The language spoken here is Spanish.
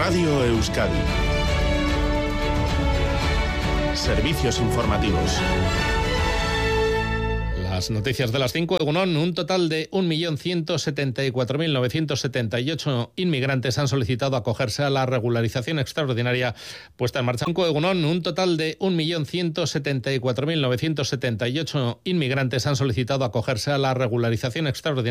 Radio Euskadi. Servicios informativos. Las noticias de las 5. Egunon, un total de 1.174.978 inmigrantes han solicitado acogerse a la regularización extraordinaria puesta en marcha. Egunon, un total de 1.174.978 inmigrantes han solicitado acogerse a la regularización extraordinaria